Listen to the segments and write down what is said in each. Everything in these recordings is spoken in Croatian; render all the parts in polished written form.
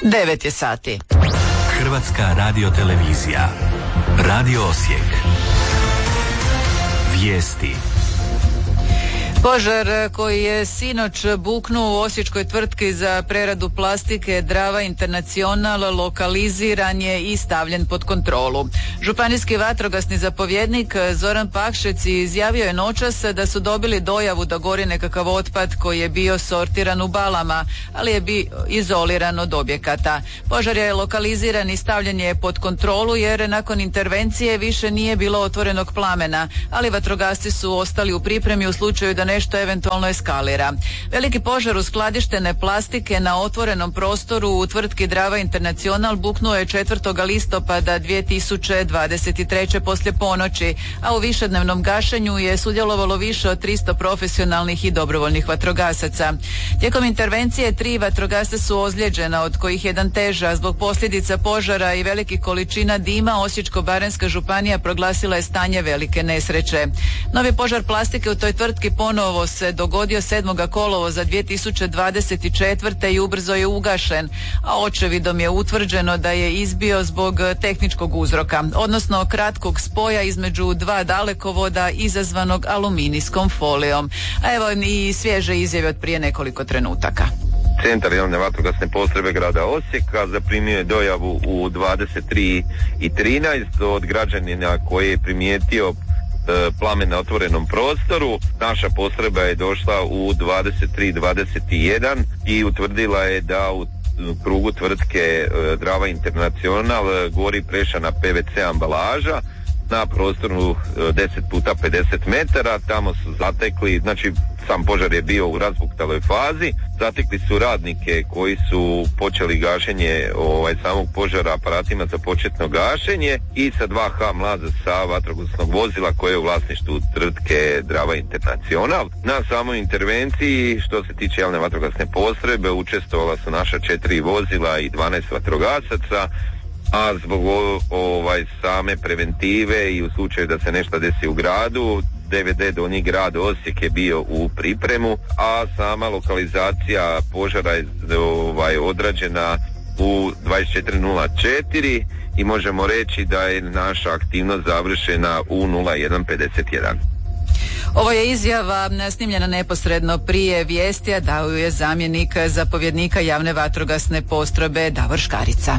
9 je sati. Hrvatska radiotelevizija. Radio Osijek. Vijesti. Požar koji je sinoć buknuo u osječkoj tvrtki za preradu plastike Drava International lokaliziran je i stavljen pod kontrolu. Županijski vatrogasni zapovjednik Zoran Pakšec izjavio je noćas da su dobili dojavu da gori nekakav otpad koji je bio sortiran u balama, ali je bio izoliran od objekata. Požar je lokaliziran i stavljen je pod kontrolu jer nakon intervencije više nije bilo otvorenog plamena, ali vatrogasci su ostali u pripremi u slučaju da nešto eventualno eskalira. Veliki požar uskladištene plastike na otvorenom prostoru u tvrtki Drava International buknuo je 4. listopada 2023. poslije ponoći, a u višednevnom gašenju je sudjelovalo više od 300 profesionalnih i dobrovoljnih vatrogasaca. Tijekom intervencije 3 vatrogasca su ozlijeđena, od kojih jedan teža. Zbog posljedica požara i velikih količina dima Osječko-baranjska županija proglasila je stanje velike nesreće. Novi požar plastike u toj tvrtki ponovo se dogodio 7. kolovoza 2024. i ubrzo je ugašen, a očevidom je utvrđeno da je izbio zbog tehničkog uzroka, odnosno kratkog spoja između dva dalekovoda izazvanog aluminijskom folijom. A evo i svježe izjave od prije nekoliko trenutaka. Centar javne vatrogasne postrojbe grada Osijeka zaprimio je dojavu u 23:13 od građanina koji je primijetio plamen na otvorenom prostoru. Naša postrojba je došla u 23:21 i utvrdila je da u krugu tvrtke Drava International gori prešana PVC ambalaža na prostoru 10x50 metara. Tamo su zatekli, znači sam požar je bio u razbuktaloj fazi, zatekli su radnike koji su počeli gašenje samog požara aparatima za početno gašenje i sa 2H mlaza sa vatrogasnog vozila koje je u vlasništvu tvrtke Drava International. Na samoj intervenciji što se tiče javne vatrogasne postrojbe učestvovala su naša 4 vozila i 12 vatrogasaca, a zbog same preventive i u slučaju da se nešto desi u gradu, DVD Donji grad Osijek je bio u pripremu, a sama lokalizacija požara je odrađena u 24:04 i možemo reći da je naša aktivnost završena u 01:51. Ovo je izjava snimljena neposredno prije vijesti, a dao ju je zamjenik zapovjednika javne vatrogasne postrojbe Davor Škarica.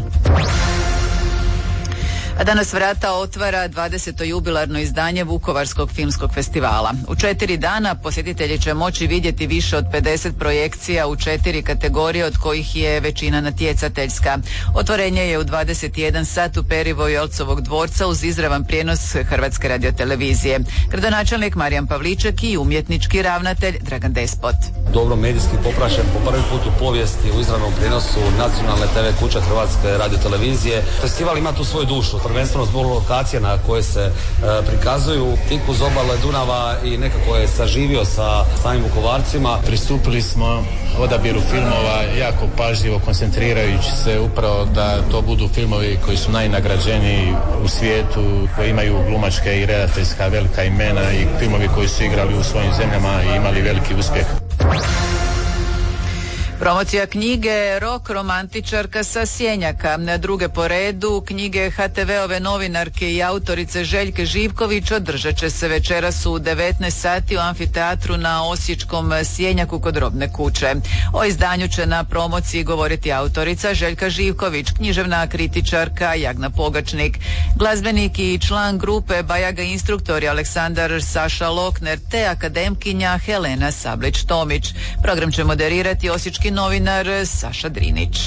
A danas vrata otvara 20. jubilarno izdanje Vukovarskog filmskog festivala. U 4 dana posjetitelji će moći vidjeti više od 50 projekcija u 4 kategorije, od kojih je većina natjecateljska. Otvorenje je u 21 sat u perivoju Jelcovog dvorca uz izravan prijenos Hrvatske radiotelevizije. Gradonačelnik Marijan Pavliček i umjetnički ravnatelj Dragan Despot. Dobro medijski popraćen po prvi put u povijesti u izravnom prijenosu nacionalne TV kuće Hrvatske radiotelevizije. Festival ima tu svoju dušu, prvenstveno zbog lokacija na koje se prikazuju, tik uz obale Dunava i nekako je saživio sa samim Vukovarcima. Pristupili smo odabiru filmova jako pažljivo, koncentrirajući se upravo da to budu filmovi koji su najnagrađeniji u svijetu, koji imaju glumačke i redateljska velika imena i filmovi koji su igrali u svojim zemljama i imali veliki uspjeh. Promocija knjige Rok romantičarka sa Sjenjaka. Druge po redu knjige HTV-ove novinarke i autorice Željke Živković održat će se večeras u 19 sati u amfiteatru na Osječkom Sjenjaku kod Robne kuće. O izdanju će na promociji govoriti autorica Željka Živković, književna kritičarka Jagna Pogačnik, glazbenik i član grupe Bajaga instruktori Aleksandar Saša Lokner te akademkinja Helena Sablić-Tomić. Program će moderirati osječki novinar Saša Drinić.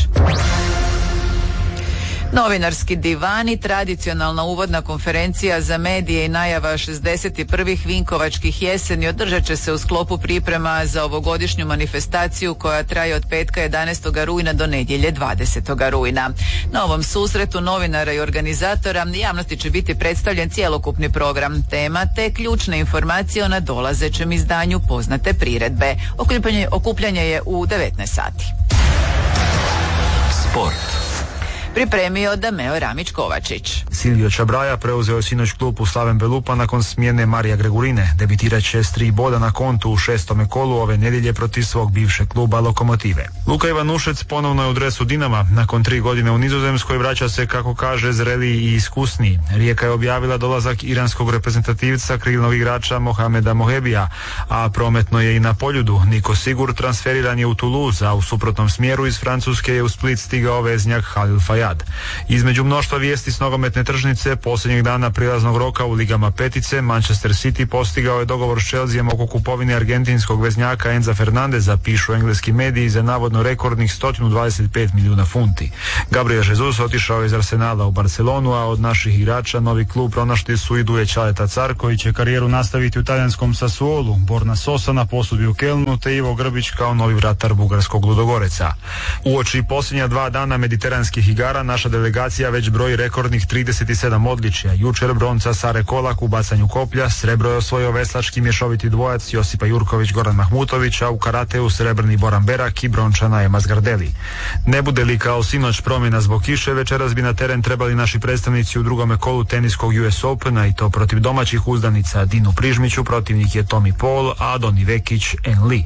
Novinarski divani, tradicionalna uvodna konferencija za medije i najava 61. Vinkovačkih jeseni održat će se u sklopu priprema za ovogodišnju manifestaciju koja traje od petka 11. rujna do nedjelje 20. rujna. Na ovom susretu novinara i organizatora javnosti će biti predstavljen cjelokupni program tema te ključne informacije o nadolazećem izdanju poznate priredbe. Okupljanje je u 19 sati. Sport. pripremio Dameo Ramić-Kovačić. Silvio Čabraja preuzeo je sinoć klub u Slaven Belupa nakon smjene Marija Gregurine. Debitirat će s 3 boda na kontu u 6. kolu ove nedjelje protiv svog bivšeg kluba Lokomotive. Luka Ivanušec ponovno je u dresu Dinama. Nakon 3 godine u Nizozemskoj vraća se, kako kaže, zreliji i iskusniji. Rijeka je objavila dolazak iranskog reprezentativca, krilnog igrača Mohameda Mohebija, a prometno je i na Poljudu. Niko Sigur transferiran je u Toulouse, a u suprotnom smjeru iz Francuske je u Split stigao veznjak Halil Fayad. Između mnoštva vijesti s nogometne tržnice, posljednjeg dana prilaznog roka u ligama petice, Manchester City postigao je dogovor s Chelseaem oko kupovine argentinskog veznjaka Enza Fernandeza, pišu engleski mediji, za navodno rekordnih 125 milijuna funti. Gabriel Jesus otišao je iz Arsenala u Barcelonu, a od naših igrača novi klub pronašli su i Duje Čaleta Car, koji će karijeru nastaviti u talijanskom Sassuolu, Borna Sosa na posudbi u Kelnu, te Ivo Grbić kao novi vratar bugarskog Ludogoreca. Uoči posljednja 2 dana mediteranskih igara naša delegacija već broji rekordnih 37 odličja. Jučer bronca Sare Kolak u bacanju koplja, srebro je osvojio veslački mješoviti dvojac Josipa Jurković Goran Mahmutović, a u karateu srebrni Boran Berak i brončana Ema Zgardeli. Ne bude li kao sinoć promjena zbog kiše, večeras bi na teren trebali naši predstavnici u drugome kolu teniskog US Opena, i to protiv domaćih uzdanica. Dinu Prižmiću protivnik je Tommy Paul, a Doni Vekić En Li.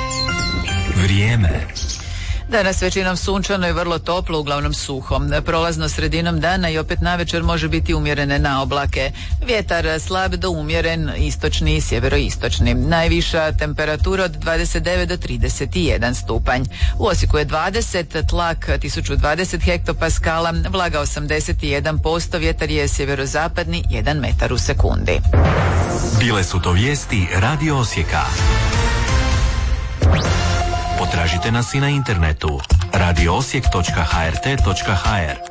Vrijeme. Danas većinom sunčano i vrlo toplo, uglavnom suho. Prolazno sredinom dana i opet navečer može biti umjerene naoblake. Vjetar slab do umjeren, istočni i sjeveroistočni. Najviša temperatura od 29 do 31 stupanj. U Osijeku je 20, tlak 1020 hektopaskala, vlaga 81%, vjetar je sjeverozapadni 1 metar u sekundi. Bile su to vijesti Radio Osijeka. Potražite nas i na internetu radioosijek.hrt.hr.